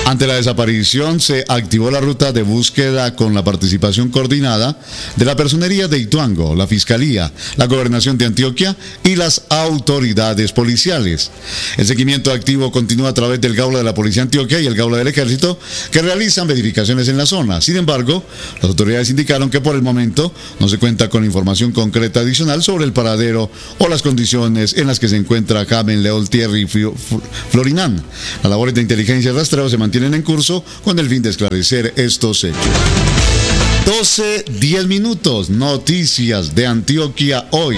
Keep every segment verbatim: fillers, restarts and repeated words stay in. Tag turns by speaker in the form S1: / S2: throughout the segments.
S1: Ante la desaparición, se activó la ruta de búsqueda con la participación coordinada de la Personería de Ituango, la Fiscalía, la Gobernación de Antioquia y las autoridades policiales. El seguimiento activo continúa a través del Gaula de la Policía de Antioquia y el Gaula del Ejército, que realizan verificaciones en la zona. Sin embargo, las autoridades indicaron que por el momento no se cuenta con información concreta adicional sobre el paradero o las condiciones en las que se encuentra Jamen, Leol, Thierry y Florinán. Las labores de inteligencia y rastreo se mantienen en curso con el fin de esclarecer estos hechos. doce, diez minutos, noticias de Antioquia hoy.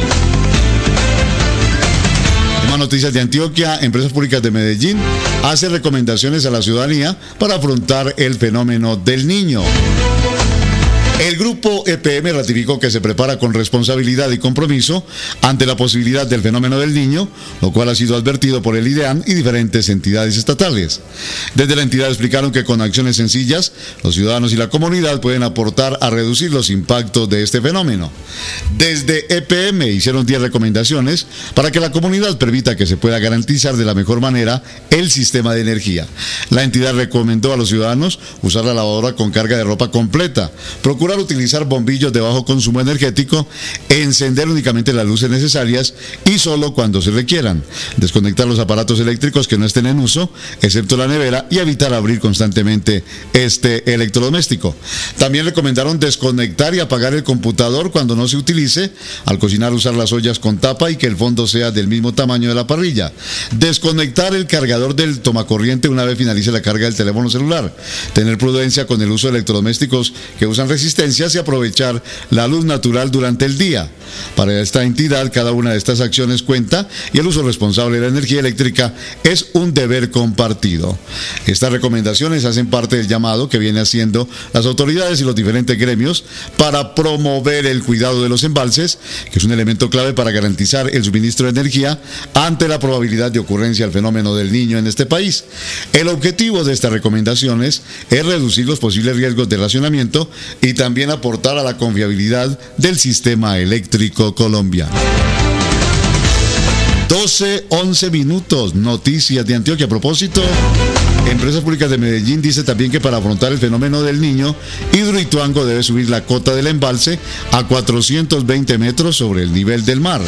S1: Más noticias de Antioquia. Empresas Públicas de Medellín hace recomendaciones a la ciudadanía para afrontar el fenómeno del Niño. El grupo E P M ratificó que se prepara con responsabilidad y compromiso ante la posibilidad del fenómeno del Niño, lo cual ha sido advertido por el IDEAN y diferentes entidades estatales. Desde la entidad explicaron que con acciones sencillas, los ciudadanos y la comunidad pueden aportar a reducir los impactos de este fenómeno. Desde E P M hicieron diez recomendaciones para que la comunidad permita que se pueda garantizar de la mejor manera el sistema de energía. La entidad recomendó a los ciudadanos usar la lavadora con carga de ropa completa, procurar utilizar bombillos de bajo consumo energético, encender únicamente las luces necesarias y solo cuando se requieran, desconectar los aparatos eléctricos que no estén en uso, excepto la nevera, y evitar abrir constantemente este electrodoméstico. También recomendaron desconectar y apagar el computador cuando no se utilice, al cocinar usar las ollas con tapa y que el fondo sea del mismo tamaño de la parrilla, desconectar el cargador del tomacorriente una vez finalice la carga del teléfono celular, tener prudencia con el uso de electrodomésticos que usan resistencia y aprovechar la luz natural durante el día. Para esta entidad, cada una de estas acciones cuenta y el uso responsable de la energía eléctrica es un deber compartido. Estas recomendaciones hacen parte del llamado que vienen haciendo las autoridades y los diferentes gremios para promover el cuidado de los embalses, que es un elemento clave para garantizar el suministro de energía ante la probabilidad de ocurrencia del fenómeno del Niño en este país. El objetivo de estas recomendaciones es reducir los posibles riesgos de racionamiento y también también aportar a la confiabilidad del sistema eléctrico colombiano. doce, once minutos, noticias de Antioquia. A propósito, Empresas Públicas de Medellín dice también que para afrontar el fenómeno del Niño, Hidroituango debe subir la cota del embalse a cuatrocientos veinte metros sobre el nivel del mar.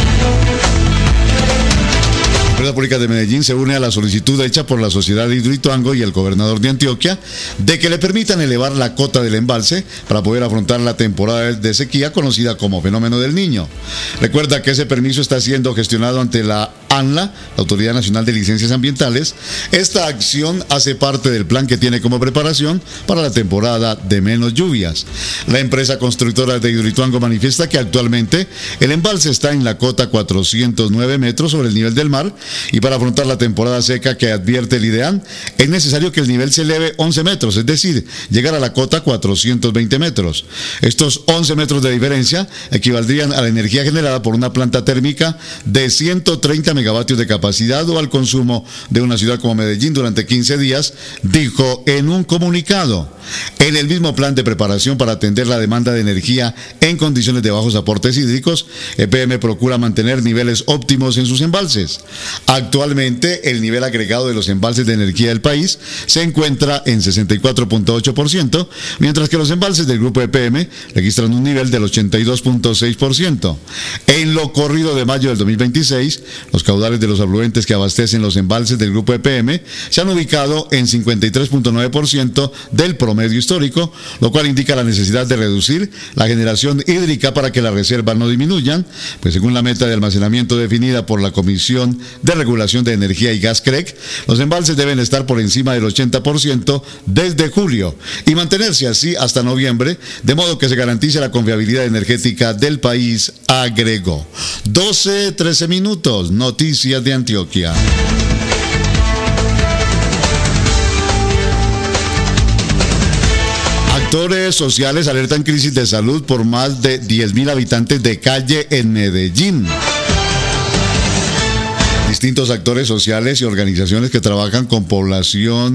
S1: Empresas Públicas de Medellín se une a la solicitud hecha por la Sociedad de Hidroituango y el gobernador de Antioquia de que le permitan elevar la cota del embalse para poder afrontar la temporada de sequía conocida como fenómeno del Niño. Recuerda que ese permiso está siendo gestionado ante la ANLA, la Autoridad Nacional de Licencias Ambientales. Esta acción hace parte del plan que tiene como preparación para la temporada de menos lluvias. La empresa constructora de Hidroituango manifiesta que actualmente el embalse está en la cota cuatrocientos nueve metros sobre el nivel del mar, y para afrontar la temporada seca que advierte el IDEAN, es necesario que el nivel se eleve once metros, es decir, llegar a la cota cuatrocientos veinte metros. Estos once metros de diferencia equivaldrían a la energía generada por una planta térmica de ciento treinta megavatios de capacidad o al consumo de una ciudad como Medellín durante quince días, dijo en un comunicado. En el mismo plan de preparación para atender la demanda de energía en condiciones de bajos aportes hídricos, E P M procura mantener niveles óptimos en sus embalses. Actualmente, el nivel agregado de los embalses de energía del país se encuentra en sesenta y cuatro punto ocho por ciento, mientras que los embalses del grupo E P M registran un nivel del ochenta y dos punto seis por ciento. En lo corrido de mayo del dos mil veintiséis, los caudales de los afluentes que abastecen los embalses del grupo E P M se han ubicado en cincuenta y tres punto nueve por ciento del promedio histórico, lo cual indica la necesidad de reducir la generación hídrica para que las reservas no disminuyan, pues según la meta de almacenamiento definida por la Comisión de Regulación de Energía y Gas C R E C, los embalses deben estar por encima del ochenta por ciento desde julio y mantenerse así hasta noviembre, de modo que se garantice la confiabilidad energética del país, agregó. doce, trece minutos, noticias de Antioquia. Actores sociales alertan crisis de salud por más de diez mil habitantes de calle en Medellín. Distintos actores sociales y organizaciones que trabajan con población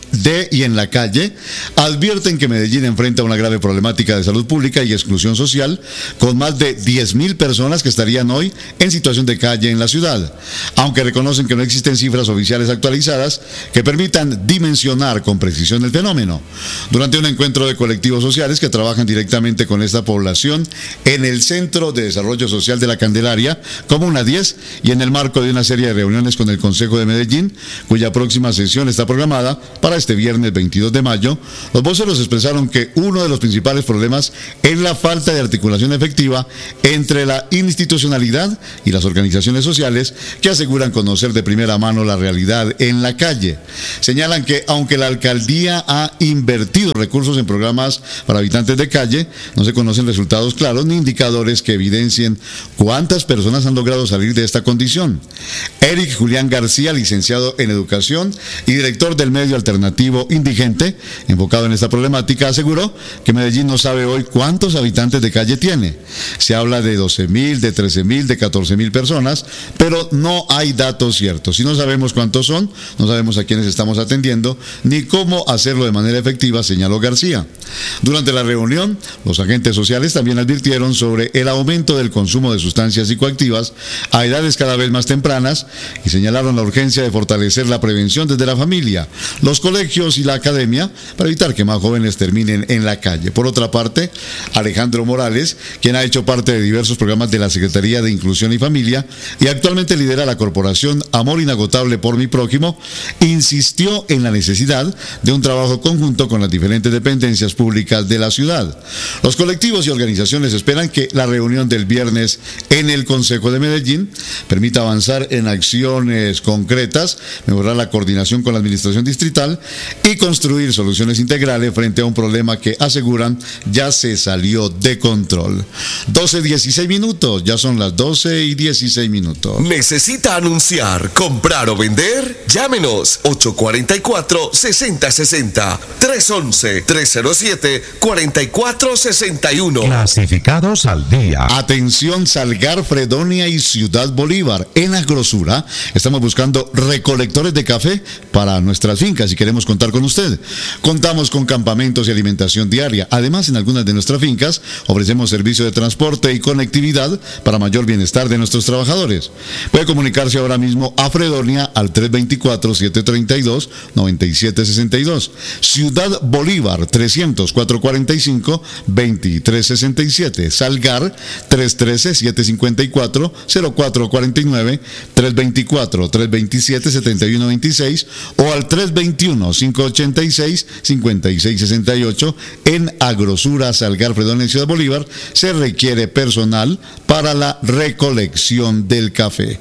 S1: de y en la calle advierten que Medellín enfrenta una grave problemática de salud pública y exclusión social, con más de diez mil personas que estarían hoy en situación de calle en la ciudad, aunque reconocen que no existen cifras oficiales actualizadas que permitan dimensionar con precisión el fenómeno. Durante un encuentro de colectivos sociales que trabajan directamente con esta población en el Centro de Desarrollo Social de la Candelaria, Comuna diez, y en el marco de una serie de reuniones con el Consejo de Medellín, cuya próxima sesión está programada para este viernes veintidós de mayo, los voceros expresaron que uno de los principales problemas es la falta de articulación efectiva entre la institucionalidad y las organizaciones sociales, que aseguran conocer de primera mano la realidad en la calle. Señalan que aunque la alcaldía ha invertido recursos en programas para habitantes de calle, no se conocen resultados claros ni indicadores que evidencien cuántas personas han logrado salir de esta condición. Eric Julián García, licenciado en Educación y director del medio alternativo Indigente, enfocado en esta problemática, aseguró que Medellín no sabe hoy cuántos habitantes de calle tiene. Se habla de doce mil, de trece mil, de catorce mil personas, pero no hay datos ciertos. Si no sabemos cuántos son, no sabemos a quiénes estamos atendiendo, ni cómo hacerlo de manera efectiva, señaló García. Durante la reunión, los agentes sociales también advirtieron sobre el aumento del consumo de sustancias psicoactivas a edades cada vez más tempranas y señalaron la urgencia de fortalecer la prevención desde la familia, los colegios y la academia para evitar que más jóvenes terminen en la calle. Por otra parte, Alejandro Morales, quien ha hecho parte de diversos programas de la Secretaría de Inclusión y Familia y actualmente lidera la corporación Amor Inagotable por Mi Prójimo, insistió en la necesidad de un trabajo conjunto con las diferentes dependencias públicas de la ciudad. Los colectivos y organizaciones esperan que la reunión del viernes en el Consejo de Medellín permita avanzar en acciones concretas, mejorar la coordinación con la administración distrital y construir soluciones integrales frente a un problema que aseguran ya se salió de control. doce dieciséis minutos, ya son las doce y dieciséis minutos.
S2: ¿Necesita anunciar, comprar o vender? Llámenos ocho cuatro cuatro, seis cero seis cero, tres once, tres cero siete, cuatro cuatro seis uno.
S3: Clasificados al día.
S1: Atención, Salgar, Fredonia y Ciudad Bolívar. En Agrosura estamos buscando recolectores de café para nuestras fincas y queremos contar con usted. Contamos con campamentos y alimentación diaria. Además, en algunas de nuestras fincas ofrecemos servicio de transporte y conectividad para mayor bienestar de nuestros trabajadores. Puede comunicarse ahora mismo a Fredonia al tres dos cuatro, siete tres dos, nueve siete seis dos. Ciudad Bolívar trescientos, cuatrocientos cuarenta y cinco, veintitrés sesenta y siete. Salgar tres uno tres, siete cinco cuatro, cero cuatro cuatro nueve, tres dos cuatro, tres dos siete, siete uno dos seis o al tres dos uno, cinco ocho seis, cinco seis seis ocho. En Agrosura, Salgar, Fredonia y Ciudad Bolívar se requiere personal para la recolección del café.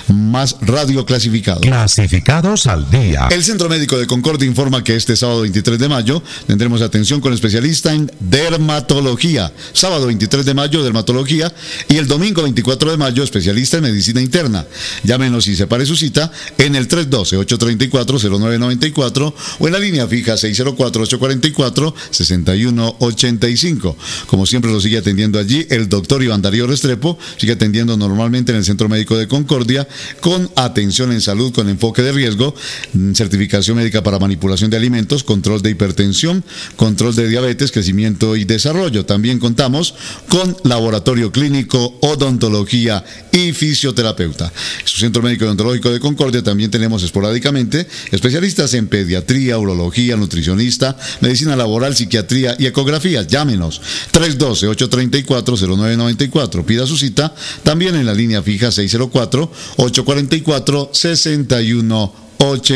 S1: Más radio clasificado.
S3: Clasificados al día.
S1: El Centro Médico de Concordia informa que este sábado veintitrés de mayo tendremos atención con especialista en dermatología. Sábado veintitrés de mayo, dermatología, y el domingo veinticuatro de mayo, especialista en medicina interna. Llámenos y separe su cita en el tres uno dos, ocho tres cuatro, cero nueve nueve cuatro o en la línea fija seis cero cuatro, ocho cuatro cuatro, seis uno ocho cinco. Como siempre lo sigue atendiendo allí el doctor Iván Darío Restrepo, sigue atendiendo normalmente en el Centro Médico de Concordia con atención en salud con enfoque de riesgo, certificación médica para manipulación de alimentos, control de hipertensión, control de diabetes, crecimiento y desarrollo. También contamos con laboratorio clínico, odontología y fisioterapeuta. En su Centro Médico Odontológico de Concordia también tenemos esporádicamente especialistas en pediatría, urología, nutricionista, medicina laboral, psiquiatría y ecografía. Llámenos tres uno dos, ocho tres cuatro, cero nueve nueve cuatro. Pida su cita también en la línea fija seis cero cuatro, ocho cuatro cuatro, seis uno ocho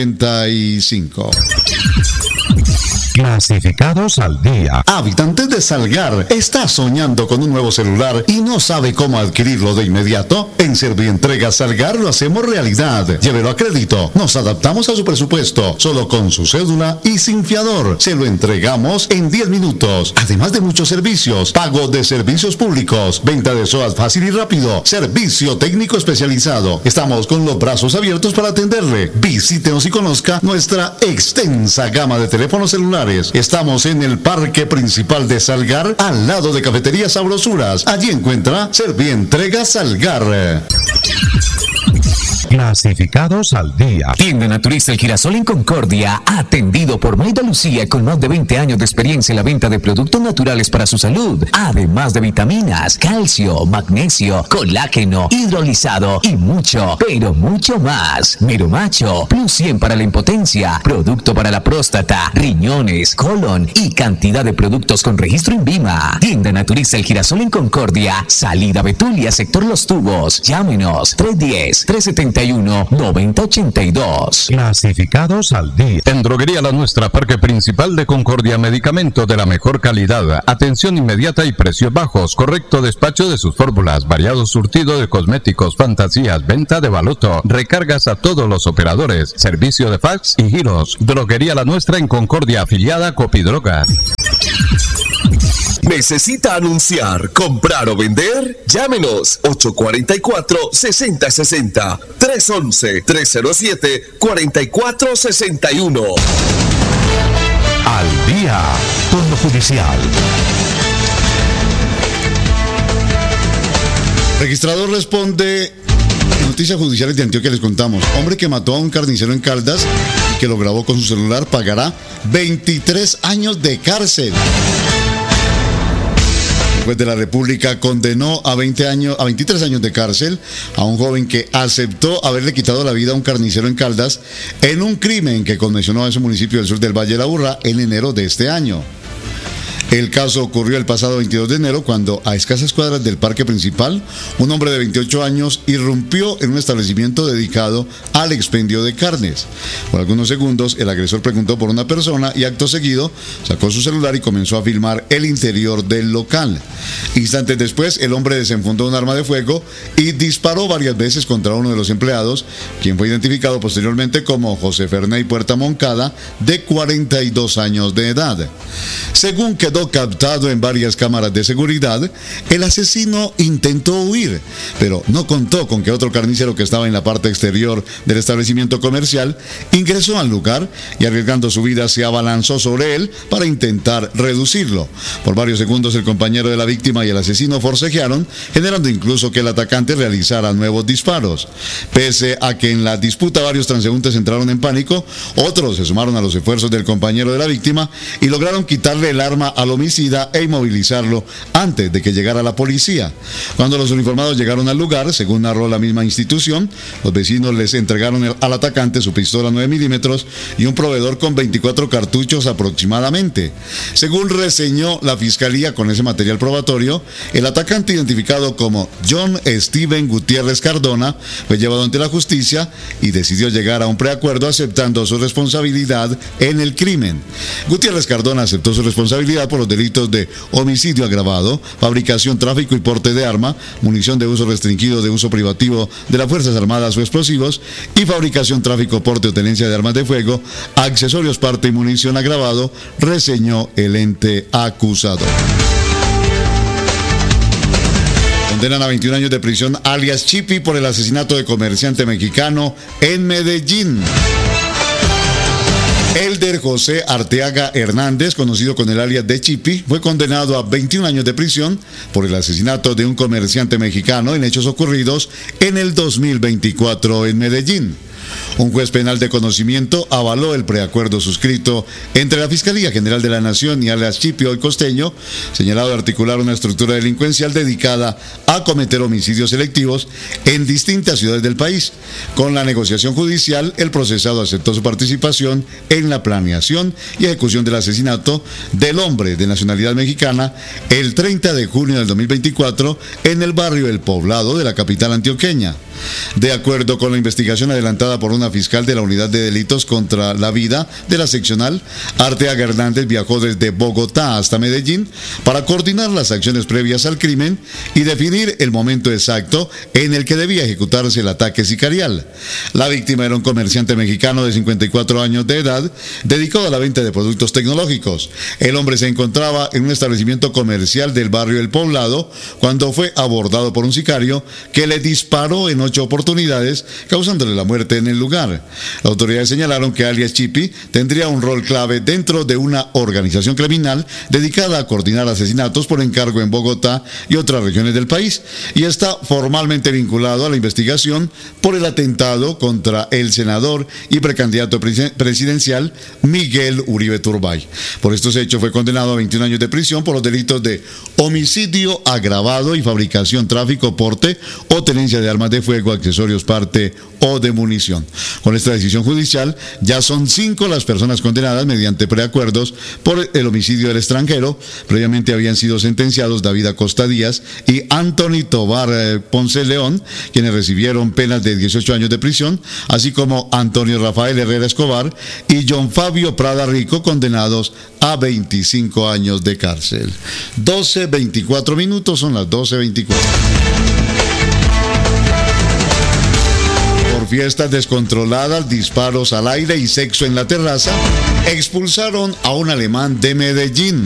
S1: cinco.
S3: Clasificados al día.
S1: Habitantes de Salgar, ¿está soñando con un nuevo celular y no sabe cómo adquirirlo de inmediato? En Servientrega Salgar lo hacemos realidad. Llévelo a crédito. Nos adaptamos a su presupuesto. Solo con su cédula y sin fiador. Se lo entregamos en diez minutos. Además de muchos servicios. Pago de servicios públicos. Venta de SOAT fácil y rápido. Servicio técnico especializado. Estamos con los brazos abiertos para atenderle. Visítenos y conozca nuestra extensa gama de teléfonos celulares. Estamos en el parque principal de Salgar, al lado de Cafetería Sabrosuras. Allí encuentra Servientrega Salgar.
S3: Clasificados al día.
S4: Tienda Naturista El Girasol en Concordia, atendido por Maida Lucía con más de veinte años de experiencia en la venta de productos naturales para su salud, además de vitaminas, calcio, magnesio, colágeno, hidrolizado y mucho, pero mucho más. Mero Macho, Plus cien para la impotencia, producto para la próstata, riñones, colon y cantidad de productos con registro INVIMA. Tienda Naturista El Girasol en Concordia, salida Betulia, sector Los Tubos. Llámenos tres uno cero, tres siete uno, nueve cero ocho dos.
S3: Clasificados al día.
S5: En Droguería La Nuestra, Parque Principal de Concordia, medicamento de la mejor calidad, atención inmediata y precios bajos, correcto despacho de sus fórmulas, variado surtido de cosméticos, fantasías, venta de baloto, recargas a todos los operadores, servicio de fax y giros. Droguería La Nuestra en Concordia, afiliada a Copidroga.
S2: ¿Necesita anunciar, comprar o vender? Llámenos ocho cuatro cuatro, seis cero seis cero, tres uno uno, tres cero siete, cuatro cuatro seis uno.
S3: Al día con lo judicial.
S1: Registrador responde. Noticias judiciales de Antioquia les contamos. Hombre que mató a un carnicero en Caldas y que lo grabó con su celular pagará veintitrés años de cárcel. El juez de la República condenó a veinte años, a veintitrés años de cárcel a un joven que aceptó haberle quitado la vida a un carnicero en Caldas en un crimen que conmocionó a ese municipio del sur del Valle de la Burra en enero de este año. El caso ocurrió el pasado veintidós de enero cuando, a escasas cuadras del parque principal, un hombre de veintiocho años irrumpió en un establecimiento dedicado al expendio de carnes. Por algunos segundos, el agresor preguntó por una persona y acto seguido sacó su celular y comenzó a filmar el interior del local. Instantes después, el hombre desenfundó un arma de fuego y disparó varias veces contra uno de los empleados, quien fue identificado posteriormente como José Ferney Puerta Moncada, de cuarenta y dos años de edad. Según quedó captado en varias cámaras de seguridad, el asesino intentó huir, pero no contó con que otro carnicero que estaba en la parte exterior del establecimiento comercial ingresó al lugar y, arriesgando su vida, se abalanzó sobre él para intentar reducirlo. Por varios segundos el compañero de la víctima y el asesino forcejearon, generando incluso que el atacante realizara nuevos disparos. Pese a que en la disputa varios transeúntes entraron en pánico, otros se sumaron a los esfuerzos del compañero de la víctima y lograron quitarle el arma al homicida e inmovilizarlo antes de que llegara la policía. Cuando los uniformados llegaron al lugar, según narró la misma institución, los vecinos les entregaron el, al atacante su pistola nueve milímetros y un proveedor con veinticuatro cartuchos aproximadamente. Según reseñó la fiscalía con ese material probatorio, el atacante, identificado como John Steven Gutiérrez Cardona, fue llevado ante la justicia y decidió llegar a un preacuerdo aceptando su responsabilidad en el crimen. Gutiérrez Cardona aceptó su responsabilidad por los delitos de homicidio agravado, fabricación, tráfico y porte de arma, munición de uso restringido de uso privativo de las Fuerzas Armadas o explosivos, y fabricación, tráfico, porte o tenencia de armas de fuego, accesorios, parte y munición agravado, reseñó el ente acusador. Condenan a veintiún años de prisión alias Chipi por el asesinato de comerciante mexicano en Medellín. Elder José Arteaga Hernández, conocido con el alias de Chipi, fue condenado a veintiún años de prisión por el asesinato de un comerciante mexicano en hechos ocurridos en el dos mil veinticuatro en Medellín. Un juez penal de conocimiento avaló el preacuerdo suscrito entre la Fiscalía General de la Nación y alias Chipi, hoy costeño, señalado de articular una estructura delincuencial dedicada a cometer homicidios selectivos en distintas ciudades del país. Con la negociación judicial, el procesado aceptó su participación en la planeación y ejecución del asesinato del hombre de nacionalidad mexicana el treinta de junio del dos mil veinticuatro en el barrio El Poblado de la capital antioqueña. De acuerdo con la investigación adelantada por una fiscal de la Unidad de Delitos contra la Vida de la seccional, Arteaga Hernández viajó desde Bogotá hasta Medellín para coordinar las acciones previas al crimen y definir el momento exacto en el que debía ejecutarse el ataque sicarial. La víctima era un comerciante mexicano de cincuenta y cuatro años de edad, dedicado a la venta de productos tecnológicos. El hombre se encontraba en un establecimiento comercial del barrio El Poblado cuando fue abordado por un sicario que le disparó en ocho oportunidades, causándole la muerte en el lugar. lugar. Las autoridades señalaron que alias Chipi tendría un rol clave dentro de una organización criminal dedicada a coordinar asesinatos por encargo en Bogotá y otras regiones del país, y está formalmente vinculado a la investigación por el atentado contra el senador y precandidato presidencial Miguel Uribe Turbay. Por estos hechos fue condenado a veintiún años de prisión por los delitos de homicidio agravado y fabricación, tráfico, porte o tenencia de armas de fuego, accesorios, parte o de munición. Con esta decisión judicial ya son cinco las personas condenadas mediante preacuerdos por el homicidio del extranjero. Previamente habían sido sentenciados David Acosta Díaz y Anthony Tobar eh, Ponce León, quienes recibieron penas de dieciocho años de prisión, así como Antonio Rafael Herrera Escobar y John Fabio Prada Rico, condenados a veinticinco años de cárcel. doce veinticuatro minutos, son las doce veinticuatro. Por fiestas descontroladas, disparos al aire y sexo en la terraza, expulsaron a un alemán de Medellín.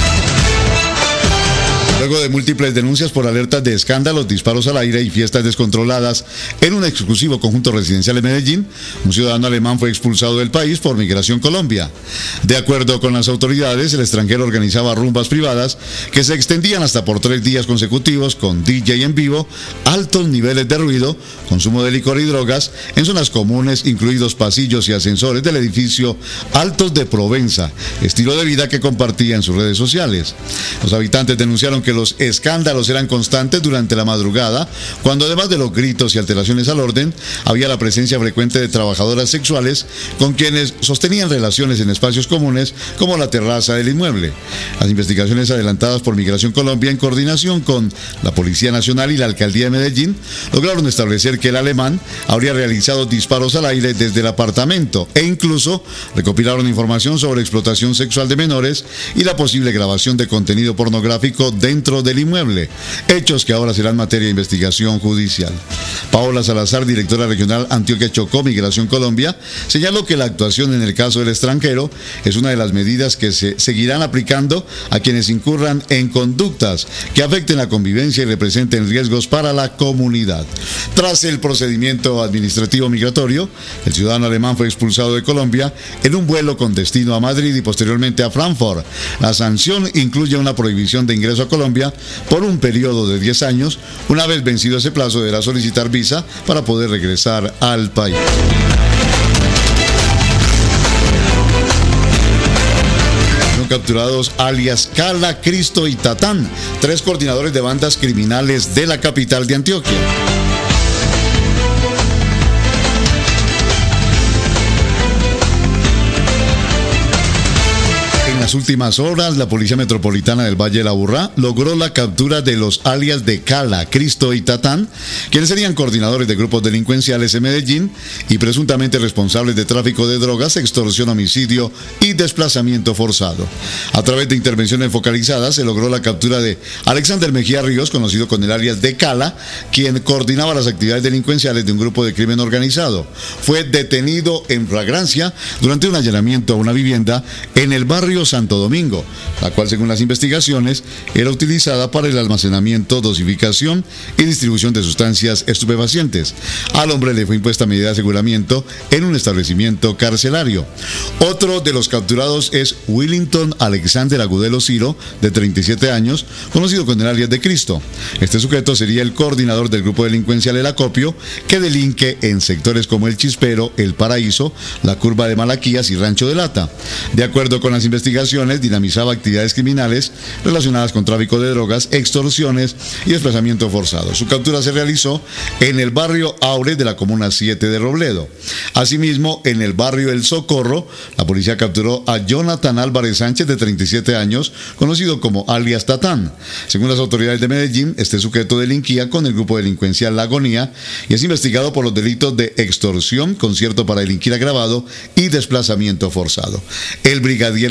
S1: Luego de múltiples denuncias por alertas de escándalos, disparos al aire y fiestas descontroladas en un exclusivo conjunto residencial en Medellín, un ciudadano alemán fue expulsado del país por Migración Colombia. De acuerdo con las autoridades, el extranjero organizaba rumbas privadas que se extendían hasta por tres días consecutivos con D J en vivo, altos niveles de ruido, consumo de licor y drogas en zonas comunes, incluidos pasillos y ascensores del edificio Altos de Provenza, estilo de vida que compartía en sus redes sociales. Los habitantes denunciaron que los escándalos eran constantes durante la madrugada, cuando además de los gritos y alteraciones al orden, había la presencia frecuente de trabajadoras sexuales con quienes sostenían relaciones en espacios comunes como la terraza del inmueble. Las investigaciones adelantadas por Migración Colombia en coordinación con la Policía Nacional y la Alcaldía de Medellín lograron establecer que el alemán habría realizado disparos al aire desde el apartamento e incluso recopilaron información sobre explotación sexual de menores y la posible grabación de contenido pornográfico dentro dentro del inmueble, hechos que ahora serán materia de investigación judicial. Paola Salazar, directora regional Antioquia Chocó, Migración Colombia, señaló que la actuación en el caso del extranjero es una de las medidas que se seguirán aplicando a quienes incurran en conductas que afecten la convivencia y representen riesgos para la comunidad. Tras el procedimiento administrativo migratorio, el ciudadano alemán fue expulsado de Colombia en un vuelo con destino a Madrid y posteriormente a Frankfurt. La sanción incluye una prohibición de ingreso a Colombia por un periodo de diez años. Una vez vencido ese plazo, deberá solicitar visa para poder regresar al país. Son capturados alias Cala, Cristo y Tatán, tres coordinadores de bandas criminales de la capital de Antioquia. En las últimas horas, la Policía Metropolitana del Valle de la Aburrá logró la captura de los alias de Cala, Cristo y Tatán, quienes serían coordinadores de grupos delincuenciales en Medellín y presuntamente responsables de tráfico de drogas, extorsión, homicidio y desplazamiento forzado. A través de intervenciones focalizadas se logró la captura de Alexander Mejía Ríos, conocido con el alias de Cala, quien coordinaba las actividades delincuenciales de un grupo de crimen organizado. Fue detenido en flagrancia durante un allanamiento a una vivienda en el barrio Santo Domingo, la cual, según las investigaciones, era utilizada para el almacenamiento, dosificación y distribución de sustancias estupefacientes. Al hombre le fue impuesta medida de aseguramiento en un establecimiento carcelario. Otro de los capturados es Willington Alexander Agudelo Ciro, de treinta y siete años, conocido con el alias de Cristo. Este sujeto sería el coordinador del grupo delincuencial El Acopio, que delinque en sectores como El Chispero, El Paraíso, La Curva de Malaquías y Rancho de Lata. De acuerdo con las investigaciones, dinamizaba actividades criminales relacionadas con tráfico de drogas, extorsiones y desplazamiento forzado. Su captura se realizó en el barrio Aure de la Comuna siete de Robledo. Asimismo, en el barrio El Socorro, la policía capturó a Jonathan Álvarez Sánchez, de treinta y siete años, conocido como alias Tatán. Según las autoridades de Medellín, este sujeto delinquía con el grupo delincuencial La Agonía y es investigado por los delitos de extorsión, concierto para delinquir agravado y desplazamiento forzado. El brigadier general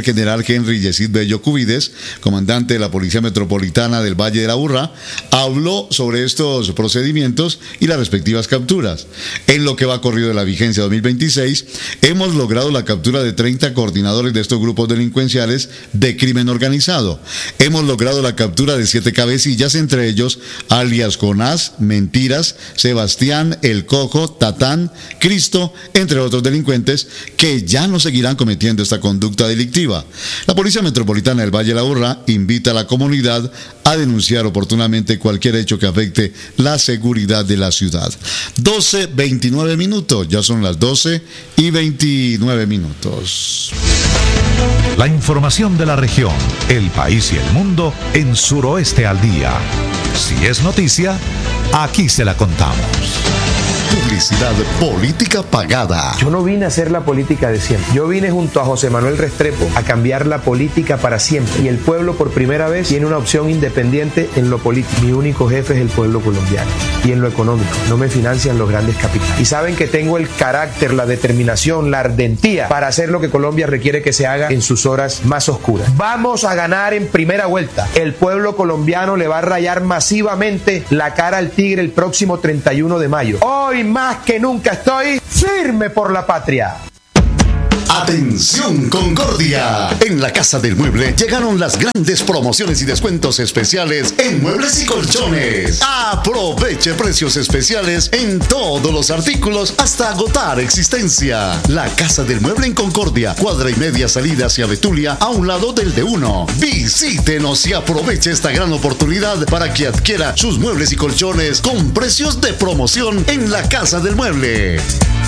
S1: Henry Yesid Bello Cubides, comandante de la Policía Metropolitana del Valle de la Aburrá, habló sobre estos procedimientos y las respectivas capturas. En lo que va corrido de la vigencia dos mil veintiséis, hemos logrado la captura de treinta coordinadores de estos grupos delincuenciales de crimen organizado. Hemos logrado la captura de siete cabecillas, entre ellos alias Jonás, Mentiras, Sebastián, El Cojo, Tatán, Cristo, entre otros delincuentes que ya no seguirán cometiendo esta conducta delictiva. La Policía Metropolitana del Valle de la Aburrá invita a la comunidad a denunciar oportunamente cualquier hecho que afecte la seguridad de la ciudad. doce veintinueve minutos, ya son las doce y veintinueve minutos.
S3: La información de la región, el país y el mundo en Suroeste al Día. Si es noticia, aquí se la contamos.
S1: Publicidad política pagada.
S6: Yo no vine a hacer la política de siempre. Yo vine junto a José Manuel Restrepo a cambiar la política para siempre. Y el pueblo por primera vez tiene una opción independiente en lo político. Mi único jefe es el pueblo colombiano. Y en lo económico, no me financian los grandes capitales. Y saben que tengo el carácter, la determinación, la ardentía para hacer lo que Colombia requiere que se haga en sus horas más oscuras. Vamos a ganar en primera vuelta. El pueblo colombiano le va a rayar masivamente la cara al tigre el próximo treinta y uno de mayo. Hoy más que nunca estoy firme por la patria.
S1: Atención Concordia, en la Casa del Mueble llegaron las grandes promociones y descuentos especiales en muebles y colchones. Aproveche precios especiales en todos los artículos hasta agotar existencia. La Casa del Mueble en Concordia, cuadra y media salida hacia Betulia, a un lado del D uno. Visítenos y aproveche esta gran oportunidad para que adquiera sus muebles y colchones con precios de promoción en la Casa del Mueble.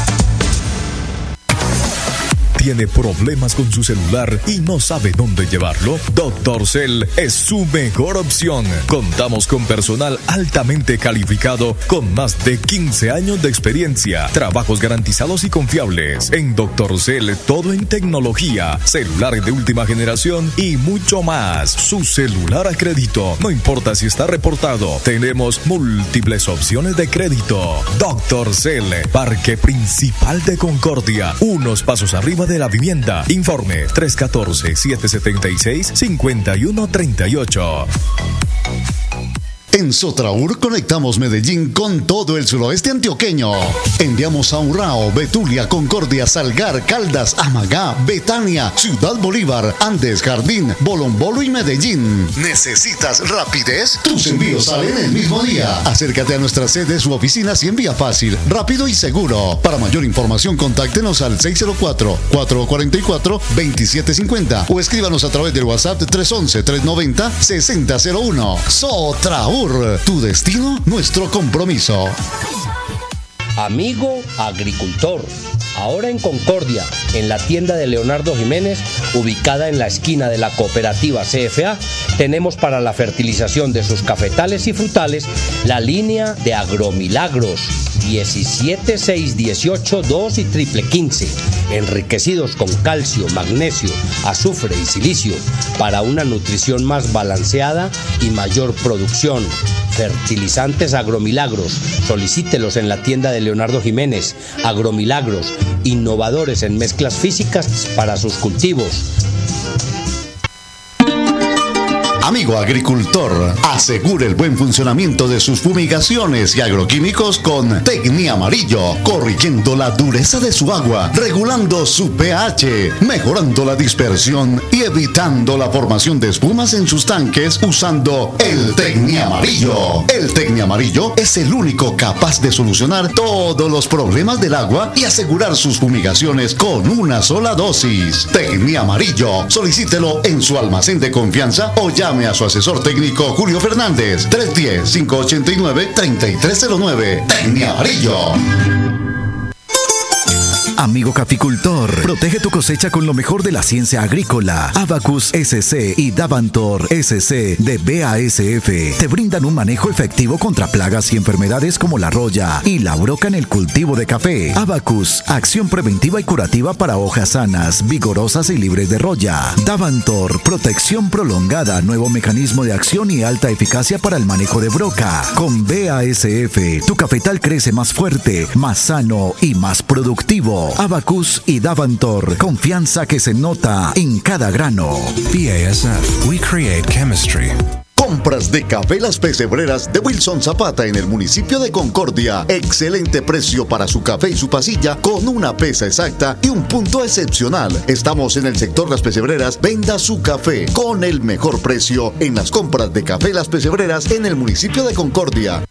S7: ¿Tiene problemas con su celular y no sabe dónde llevarlo? Doctor Cell es su mejor opción. Contamos con personal altamente calificado con más de quince años de experiencia, trabajos garantizados y confiables. En Doctor Cell, todo en tecnología, celulares de última generación y mucho más. Su celular a crédito, no importa si está reportado. Tenemos múltiples opciones de crédito. Doctor Cell, Parque Principal de Concordia, unos pasos arriba de la vivienda. Informe tres uno cuatro, siete siete seis, cinco uno tres ocho.
S1: En Sotraur conectamos Medellín con todo el suroeste antioqueño. Enviamos a Urrao, Betulia, Concordia, Salgar, Caldas, Amagá, Betania, Ciudad Bolívar, Andes, Jardín, Bolombolo y Medellín. ¿Necesitas rapidez? Tus envíos salen el mismo día. Acércate a nuestras sedes u oficinas y envía fácil, rápido y seguro. Para mayor información, contáctenos al seis cero cuatro, cuatro cuatro cuatro, dos siete cinco cero o escríbanos a través del WhatsApp tres uno uno, tres nueve cero, seis cero cero uno. Sotraur. Tu destino, nuestro compromiso.
S8: Amigo agricultor, ahora en Concordia, en la tienda de Leonardo Jiménez, ubicada en la esquina de la cooperativa C F A, tenemos para la fertilización de sus cafetales y frutales la línea de Agromilagros diecisiete, seis, dieciocho, dos y triple quince, enriquecidos con calcio, magnesio, azufre y silicio para una nutrición más balanceada y mayor producción. Fertilizantes Agromilagros, solicítelos en la tienda de Leonardo Jiménez. Agromilagros, innovadores en mezclas físicas para sus cultivos.
S1: Amigo agricultor, asegure el buen funcionamiento de sus fumigaciones y agroquímicos con Tecnia Amarillo, corrigiendo la dureza de su agua, regulando su pH, mejorando la dispersión y evitando la formación de espumas en sus tanques usando el Tecnia Amarillo. El Tecnia Amarillo es el único capaz de solucionar todos los problemas del agua y asegurar sus fumigaciones con una sola dosis. Tecnia Amarillo, solicítelo en su almacén de confianza o llame a su asesor técnico Julio Fernández, tres uno cero, cinco ocho nueve, tres tres cero nueve. Tecnia Amarillo.
S9: Amigo caficultor, protege tu cosecha con lo mejor de la ciencia agrícola. Abacus S C y Davantor S C de B A S F te brindan un manejo efectivo contra plagas y enfermedades como la roya y la broca en el cultivo de café. Abacus, acción preventiva y curativa para hojas sanas, vigorosas y libres de roya. Davantor, protección prolongada, nuevo mecanismo de acción y alta eficacia para el manejo de broca. Con B A S F, tu cafetal crece más fuerte, más sano y más productivo. Abacus y Davantor, confianza que se nota en cada grano.
S10: B A S F, we create chemistry.
S1: Compras de café Las Pesebreras de Wilson Zapata en el municipio de Concordia. Excelente precio para su café y su pasilla con una pesa exacta y un punto excepcional. Estamos en el sector Las Pesebreras. Venda su café con el mejor precio en las compras de café Las Pesebreras en el municipio de Concordia.